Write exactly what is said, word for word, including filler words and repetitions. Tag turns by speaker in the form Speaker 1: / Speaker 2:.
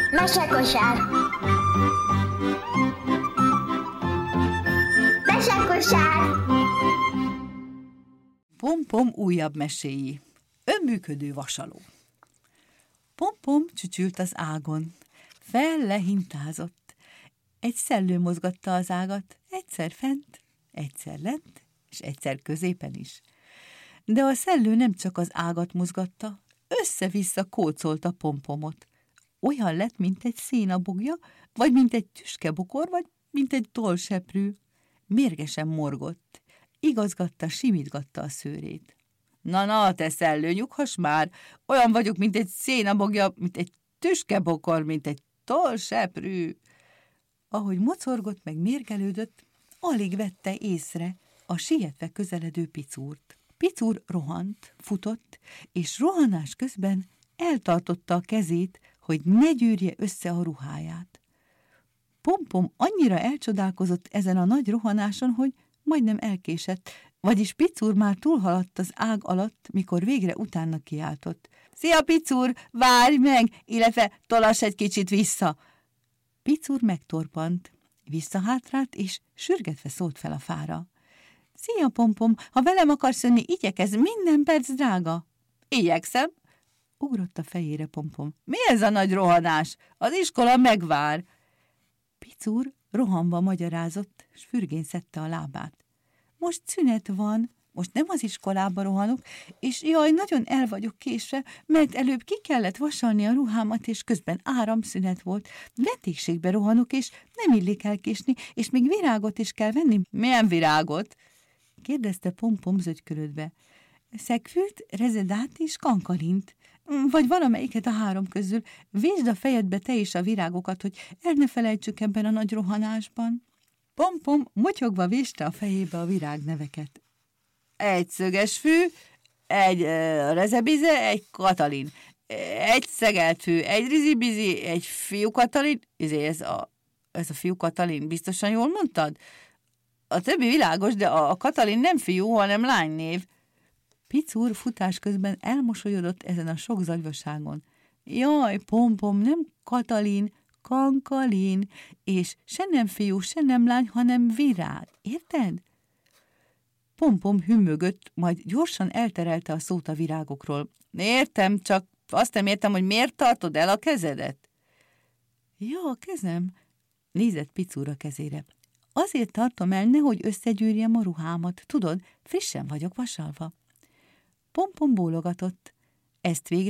Speaker 1: Mesekosár. Mesekosár.
Speaker 2: Pom-pom újabb meséi. Önműködő vasaló. Pom-pom csücsült az ágon. Fel-lehintázott. Egy szellő mozgatta az ágat, egyszer fent, egyszer lent, és egyszer középen is. De a szellő nem csak az ágat mozgatta, össze-vissza kócolta Pompomot. Olyan lett, mint egy szénabogja, vagy mint egy tüskebokor, vagy mint egy tollseprű. Mérgesen morgott. Igazgatta, simítgatta a szőrét. Na-na, te szellő, nyughass már! Olyan vagyok, mint egy szénabogja, mint egy tüskebokor, mint egy tollseprű. Ahogy mocorgott meg mérgelődött, alig vette észre a sietve közeledő Picúrt. Picúr rohant, futott, és rohanás közben eltartotta a kezét, hogy ne gyűrje össze a ruháját. Pompom annyira elcsodálkozott ezen a nagy rohanáson, hogy majdnem elkésett, vagyis Picúr már túlhaladt az ág alatt, mikor végre utána kiáltott. Szia, Picúr, várj meg, illetve tolass egy kicsit vissza! Picúr megtorpant, visszahátrált, és sürgetve szólt fel a fára. Szia, Pompom, ha velem akarsz jönni, igyekezz, minden perc drága. Igyekszem, ugrott a fejére Pompom. Mi ez a nagy rohanás? Az iskola megvár. Picúr rohanva magyarázott, s fürgén szedte a lábát. Most szünet van, most nem az iskolába rohanok, és jaj, nagyon el vagyok késve, mert előbb ki kellett vasalni a ruhámat, és közben áramszünet volt. Vendégségbe rohanok, és nem illik elkésni, és még virágot is kell venni. Milyen virágot? Kérdezte Pompom zögykölödve. Szegfűt, rezedát és kankalint. Vagy valamelyiket a három közül. Vésd a fejedbe te is a virágokat, hogy el ne felejtsük ebben a nagy rohanásban. Pompom motyogva véste a fejébe a virágneveket. Egy szöges fű, egy uh, rezebize, egy Katalin, egy szegelt fű, egy rizibizi, egy fiú Katalin, ez a, ez a fiú Katalin, biztosan jól mondtad? A többi világos, de a, a Katalin nem fiú, hanem lánynév. Picúr futás közben elmosolyodott ezen a sok zagyvaságon. Jaj, Pompom, nem Katalin, Kankalin, és se nem fiú, se nem lány, hanem virág, érted? Pompom hümmögött, majd gyorsan elterelte a szót a virágokról. Értem, csak azt nem értem, hogy miért tartod el a kezedet. Ja, a kezem, nézett Picúr a kezére. Azért tartom el, nehogy összegyűrjem a ruhámat. Tudod, frissen vagyok vasalva. Pompom bólogatott. Ezt végre